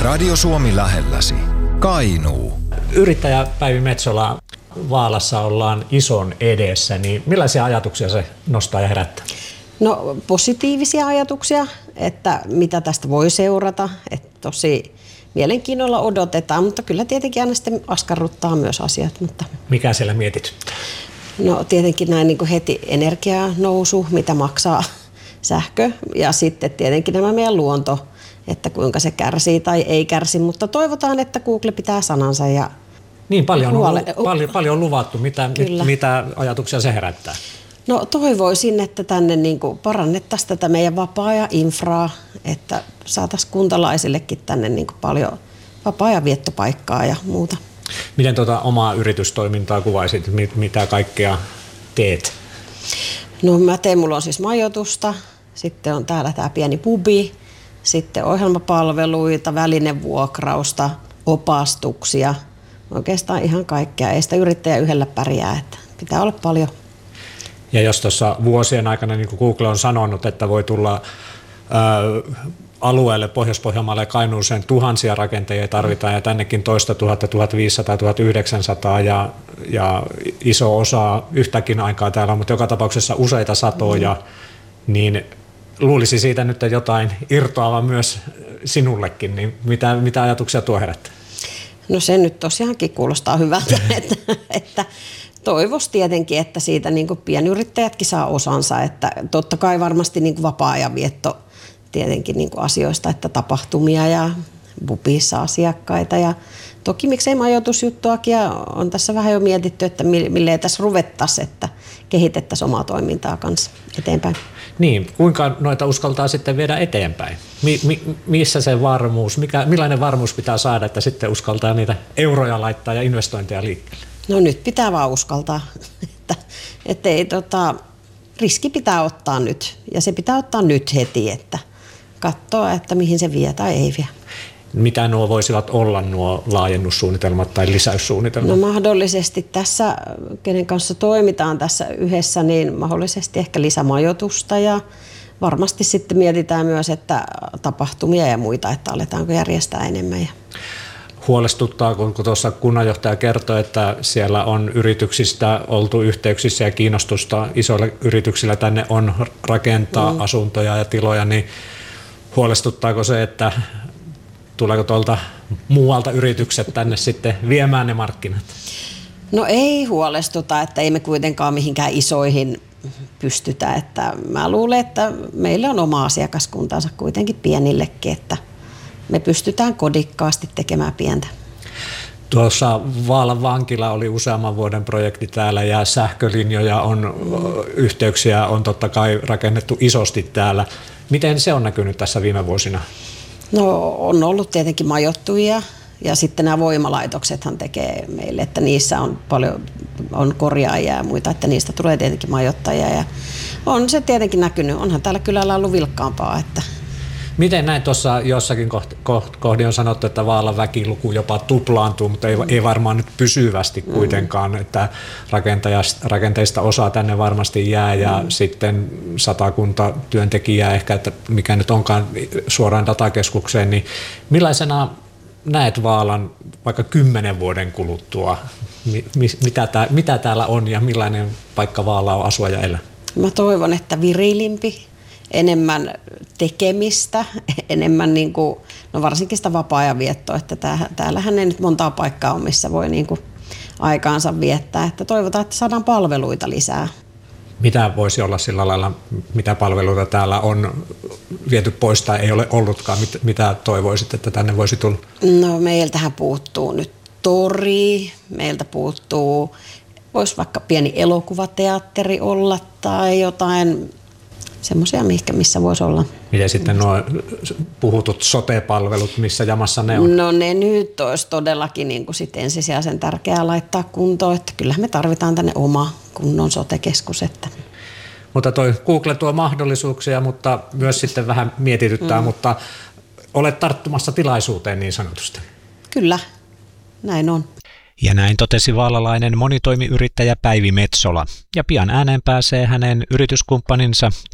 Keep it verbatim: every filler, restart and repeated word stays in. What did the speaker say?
Radio Suomi lähelläsi. Kainuu. Yrittäjä Päivi Metsola, Vaalassa ollaan ison edessä, niin millaisia ajatuksia se nostaa ja herättää? No positiivisia ajatuksia, että mitä tästä voi seurata, että tosi mielenkiinnolla odotetaan, mutta kyllä tietenkin aina sitten askarruttaa myös asiat. Mutta mikä siellä mietit? No tietenkin näin niin kuin heti energiaa nousu, mitä maksaa sähkö ja sitten tietenkin nämä meidän luonto, että kuinka se kärsii tai ei kärsi, mutta toivotaan, että Google pitää sanansa. Ja niin paljon on, huole- paljon, paljon on luvattu, mitä, mitä ajatuksia se herättää? No toivoisin, että tänne niin kuin parannettaisiin tätä meidän vapaa-ajan infraa, että saataisiin kuntalaisillekin tänne niin kuin paljon vapaa-ajan viettopaikkaa ja muuta. Miten tuota omaa yritystoimintaa kuvaisit, mitä kaikkea teet? No mä teen, mulla on siis majoitusta, sitten on täällä tämä pieni pubi, sitten ohjelmapalveluita, välinevuokrausta, opastuksia, oikeastaan ihan kaikkea. Ei sitä yrittäjä yhdellä pärjää, että pitää olla paljon. Ja jos tuossa vuosien aikana, niin kuin Google on sanonut, että voi tulla ää, alueelle, Pohjois-Pohjanmaalle ja Kainuuseen tuhansia rakentajia tarvitaan ja tännekin toista tuhatta, tuhatviisisataa, tuhatyhdeksänsataa ja, ja iso osa yhtäkin aikaa täällä, mutta joka tapauksessa useita satoja, mm. niin luulisi siitä nyt jotain irtoava myös sinullekin, niin mitä, mitä ajatuksia tuo herättää? No se nyt tosiaankin kuulostaa hyvältä, että, että toivoisi tietenkin, että siitä niin kuin pienyrittäjätkin saa osansa, että totta kai varmasti niin kuin vapaa-ajan vietto tietenkin niin kuin asioista, että tapahtumia ja pubissa asiakkaita ja toki miksei majoitusjuttuakin ja on tässä vähän jo mietitty, että milleen tässä ruvettaisiin, että kehitettäisiin omaa toimintaa kanssa eteenpäin. Niin, kuinka noita uskaltaa sitten viedä eteenpäin? Mi- mi- missä se varmuus, mikä, millainen varmuus pitää saada, että sitten uskaltaa niitä euroja laittaa ja investointeja liikkeelle? No nyt pitää vaan uskaltaa, että, että ei, tota, riski pitää ottaa nyt ja se pitää ottaa nyt heti, että katsoa, että mihin se vie tai ei vie. Mitä nuo voisivat olla nuo laajennussuunnitelmat tai lisäyssuunnitelmat? No mahdollisesti tässä, kenen kanssa toimitaan tässä yhdessä, niin mahdollisesti ehkä lisämajoitusta ja varmasti sitten mietitään myös, että tapahtumia ja muita, että aletaanko järjestää enemmän. Huolestuttaa, kun tuossa kunnanjohtaja kertoi, että siellä on yrityksistä oltu yhteyksissä ja kiinnostusta isoille yrityksillä tänne on rakentaa mm. asuntoja ja tiloja, niin huolestuttaako se, että tuleeko tuolta muualta yritykset tänne sitten viemään ne markkinat? No ei huolestuta, että ei me kuitenkaan mihinkään isoihin pystytä. Että mä luulen, että meillä on oma asiakaskuntansa kuitenkin pienillekin, että me pystytään kodikkaasti tekemään pientä. Tuossa Vaalan vankila oli useamman vuoden projekti täällä ja sähkölinjoja on, mm. yhteyksiä on totta kai rakennettu isosti täällä. Miten se on näkynyt tässä viime vuosina? No on ollut tietenkin majoittujia ja sitten nämä voimalaitoksethan tekee meille, että niissä on paljon on korjaajia ja muita, että niistä tulee tietenkin majoittajia ja on se tietenkin näkynyt. Onhan täällä kylällä ollut vilkkaampaa. Että miten näin tuossa jossakin kohdin on sanottu, että Vaalan väkiluku jopa tuplaantuu, mutta ei, ei varmaan nyt pysyvästi kuitenkaan, mm. että rakenteista osa tänne varmasti jää ja mm. sitten satakunta työntekijää ehkä, että mikä nyt onkaan suoraan datakeskukseen, niin millaisena näet Vaalan vaikka kymmenen vuoden kuluttua, mitä, tää, mitä täällä on ja millainen paikka Vaala on asua ja elää? Mä toivon, että virilimpi, enemmän tekemistä, enemmän niin kuin, no varsinkin sitä vapaa-ajan viettoa, että täällähän ei nyt montaa paikkaa ole, missä voi niin kuin aikaansa viettää, että toivotaan, että saadaan palveluita lisää. Mitä voisi olla sillä lailla, mitä palveluita täällä on viety pois tai ei ole ollutkaan, mitä toivoisit, että tänne voisi tulla? No meiltähän puuttuu nyt tori, meiltä puuttuu, voisi vaikka pieni elokuvateatteri olla tai jotain semmoisia, missä voisi olla. Miten sitten nuo puhutut sote-palvelut, missä jamassa ne on? No ne nyt olisi todellakin niin kuin sit ensisijaisen tärkeää laittaa kuntoon, että kyllähän me tarvitaan tänne oma kunnon sote-keskus. Että. Mutta toi Google tuo mahdollisuuksia, mutta myös sitten vähän mietityttää, mm. mutta olet tarttumassa tilaisuuteen niin sanotusti. Kyllä, näin on. Ja näin totesi vaalalainen monitoimiyrittäjä Päivi Metsola. Ja pian ääneen pääsee hänen yrityskumppaninsa